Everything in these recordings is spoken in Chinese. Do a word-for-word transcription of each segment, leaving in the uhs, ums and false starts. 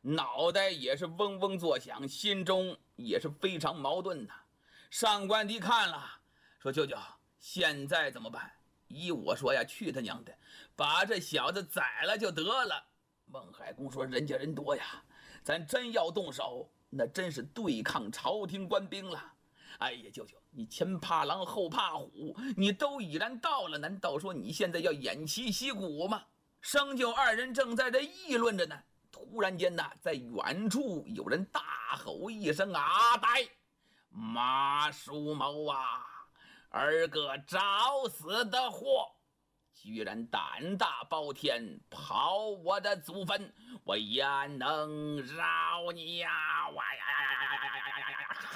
脑袋也是嗡嗡作响，心中也是非常矛盾呐。上官迪看了，说：“舅舅，现在怎么办？”依我说呀，去他娘的，把这小子宰了就得了。孟海公说：“人家人多呀，咱真要动手，那真是对抗朝廷官兵了。哎呀，舅舅，你前怕狼后怕虎，你都已然到了，难道说你现在要偃旗息鼓吗？”生就二人正在这议论着呢，突然间呐，在远处有人大吼一声：“阿呆，马叔谋啊！儿个找死的货，居然胆大包天，刨我的祖坟，我焉能饶你呀！”哇呀呀呀呀呀呀呀呀呀！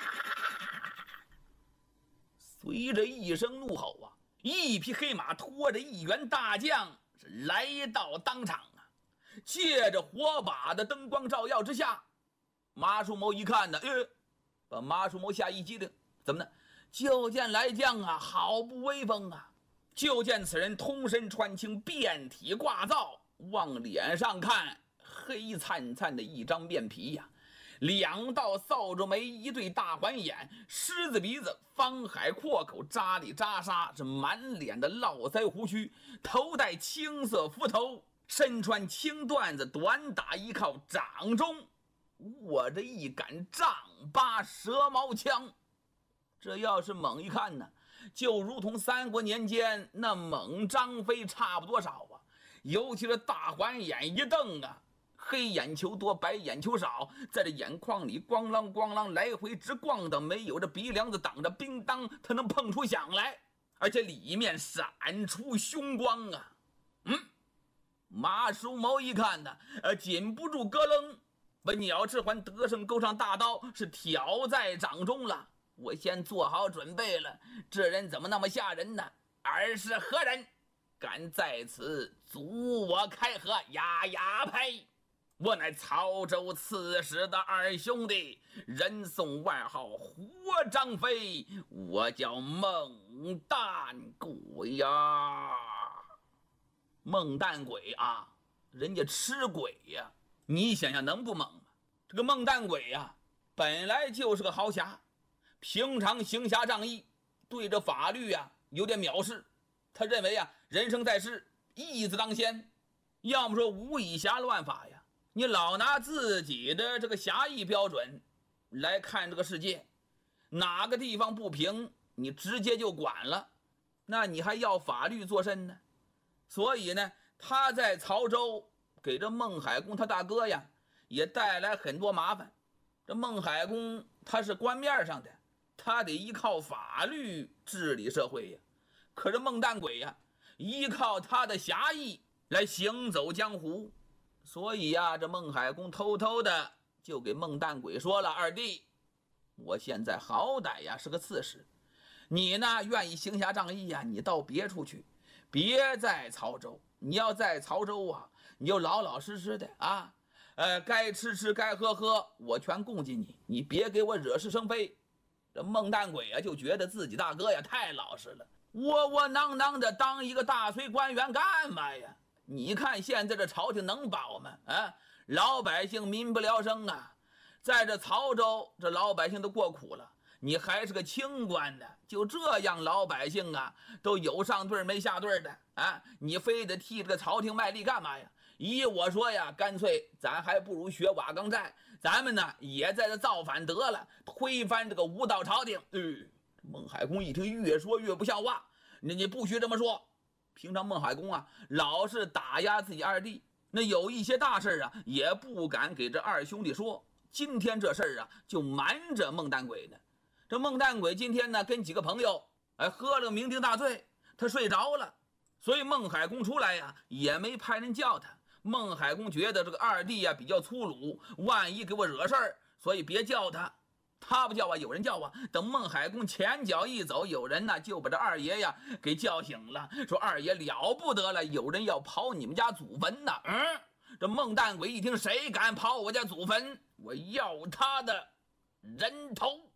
随着一声怒吼啊，一匹黑马拖着一员大将是来到当场啊。借着火把的灯光照耀之下，马叔谋一看呢，呃，把马叔谋吓一激灵，怎么呢？就见来将啊，好不威风啊！就见此人通身穿青，遍体挂皂，往脸上看，黑灿灿的一张面皮呀、啊，两道扫帚眉，一对大环眼，狮子鼻子，方海阔口，扎里扎沙，是满脸的络腮胡须，头戴青色幞头，身穿青缎子短打衣靠，掌中握着一杆丈八蛇矛枪。这要是猛一看呢，就如同三国年间那猛张飞差不多少啊！尤其是大环眼一瞪啊，黑眼球多，白眼球少，在这眼眶里咣啷咣啷来回直咣的，没有这鼻梁子挡着，叮当它能碰出响来，而且里面闪出凶光啊！嗯，马叔谋一看呢，呃，禁不住咯楞，把鸟翅环得胜钩上大刀是挑在掌中了。我先做好准备了，这人怎么那么吓人呢？尔是何人？敢在此阻我开河？呀呀呸！我乃曹州刺史的二兄弟，人送外号活张飞，我叫孟蛋鬼呀！孟蛋鬼啊，人家吃鬼呀！你想想能不猛吗？这个孟蛋鬼呀，本来就是个豪侠。平常行侠仗义，对着法律啊有点藐视。他认为啊，人生在世，义字当先，要么说无以侠乱法呀。你老拿自己的这个侠义标准来看这个世界，哪个地方不平，你直接就管了，那你还要法律做甚呢？所以呢，他在曹州给这孟海公他大哥呀，也带来很多麻烦。这孟海公他是官面上的，他得依靠法律治理社会呀。可是孟蛋鬼呀，依靠他的侠义来行走江湖。所以呀，这孟海公偷偷的就给孟蛋鬼说了：“二弟，我现在好歹呀是个刺史，你呢愿意行侠仗义呀，你到别处去，别在曹州。你要在曹州啊，你就老老实实的啊，呃，该吃吃该喝喝，我全供给你，你别给我惹是生非。”这孟蛋鬼啊，就觉得自己大哥呀太老实了，窝窝囊囊的当一个大隋官员干嘛呀？你看现在这朝廷能保吗？啊，老百姓民不聊生啊，在这曹州，这老百姓都过苦了，你还是个清官的，就这样老百姓啊都有上对没下对的啊，你非得替这个朝廷卖力干嘛呀？依我说呀，干脆咱还不如学瓦岗寨，咱们呢也在这造反得了，推翻这个无道朝廷。呃，孟海公一听，越说越不像话，你你不许这么说。平常孟海公啊，老是打压自己二弟，那有一些大事啊，也不敢给这二兄弟说。今天这事儿啊，就瞒着孟蛋鬼呢。这孟蛋鬼今天呢，跟几个朋友哎喝了个酩酊大醉，他睡着了，所以孟海公出来呀，也没派人叫他。孟海公觉得这个二弟呀比较粗鲁，万一给我惹事儿，所以别叫他。他不叫啊，有人叫啊。等孟海公前脚一走，有人呢就把这二爷呀给叫醒了，说二爷了不得了，有人要刨你们家祖坟呢。嗯，这孟蛋鬼一听，谁敢刨我家祖坟，我要他的人头。